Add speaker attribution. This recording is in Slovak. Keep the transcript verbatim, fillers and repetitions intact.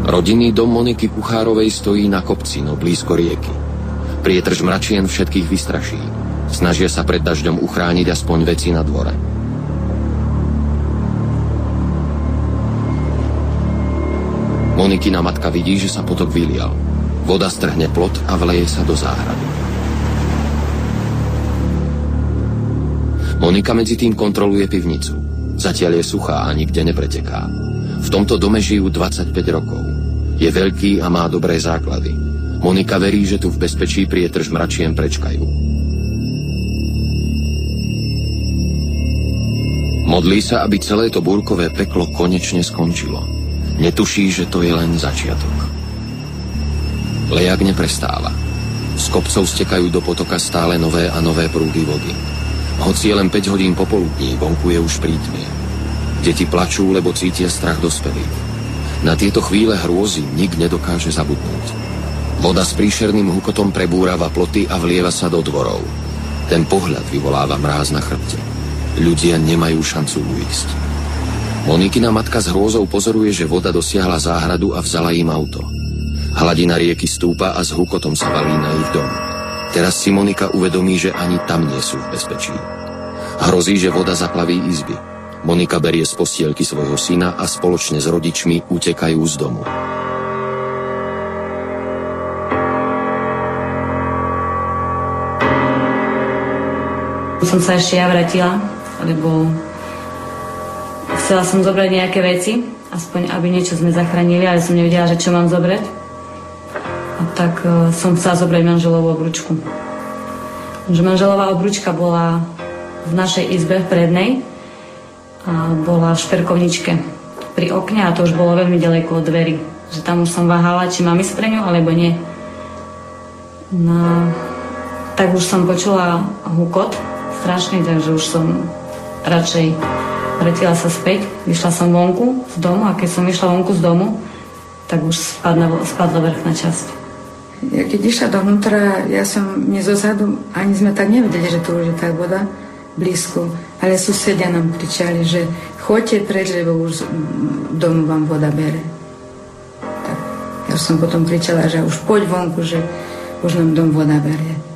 Speaker 1: Rodinný dom Moniky Kuchárovej stojí na kopci, no blízko rieky. Prietrž mračien všetkých vystraší. Snažia sa pred dažďom uchrániť aspoň veci na dvore. Monikina matka vidí, že sa potok vylial. Voda strhne plot a vleje sa do záhrady. Monika medzi tým kontroluje pivnicu. Zatiaľ je suchá a nikde nepreteká. V tomto dome žijú dvadsaťpäť rokov. Je veľký a má dobré základy. Monika verí, že tu v bezpečí prietrž mračien prečkajú. Modlí sa, aby celé to búrkové peklo konečne skončilo. Netuší, že to je len začiatok. Lejak neprestáva. Z kopcov stekajú do potoka stále nové a nové prúdy vody. Hoci je len päť hodín popoludní, vonku je už prítmie. Deti plačú, lebo cítia strach dospelých. Na tieto chvíle hrôzy nik nedokáže zabudnúť. Voda s príšerným hukotom prebúrava ploty a vlieva sa do dvorov. Ten pohľad vyvoláva mráz na chrbte. Ľudia nemajú šancu uísť. Monikina matka s hrôzou pozoruje, že voda dosiahla záhradu a vzala im auto. Hladina rieky stúpa a s hukotom sa valí na ich dom. Teraz si Monika uvedomí, že ani tam nie sú v bezpečí. Hrozí, že voda zaplaví izby. Monika berie z postielky svojho syna a spoločne s rodičmi utekajú z domu.
Speaker 2: Som sa ešte ja vrátila, lebo chcela som zobrať nejaké veci, aspoň aby niečo sme zachránili, ale som nevedela, že čo mám zobrať. A tak uh, som chcela zobrať manželovú obručku. Že manželová obručka bola v našej izbe v prednej a bola v šperkovničke pri okne a to už bolo veľmi ďaleko od dverí. Že tam už som váhala, či mám ísť pre ňu, alebo nie. No, tak už som počula hukot strašný, takže už som radšej vrátila sa späť. Vyšla som vonku z domu a keď som išla vonku z domu, tak už spadla, spadla vrchná časť.
Speaker 3: Ja keď išla dovnútra, ja som nezozadu, ani sme tak nevedeli, že tu už je tá voda blízko, ale susedia nám kričali, že choďte preč, lebo už domu vám voda bere. Tak ja som potom kričala, že už poď vonku, že už nám dom voda berie.